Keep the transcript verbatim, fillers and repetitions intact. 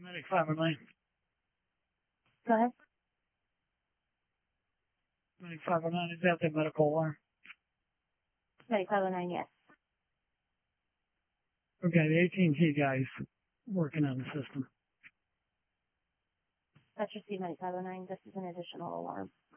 Medic five oh nine. Go ahead. Medic five oh nine, is that the medical alarm? Medic five oh nine, yes. Okay, the A T and T guy's working on the system. That's received Medic five oh nine. This is an additional alarm.